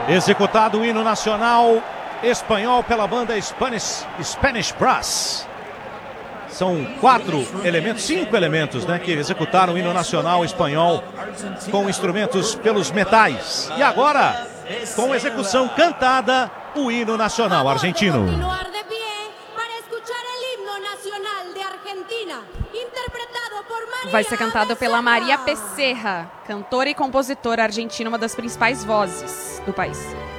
Executado o hino nacional espanhol pela banda Spanish Brass. São 5 elementos, né, que executaram o hino nacional espanhol com instrumentos pelos metais. E agora, com execução cantada, o hino nacional argentino. Vai ser cantado pela María Becerra, cantora e compositora argentina, uma das principais vozes do país.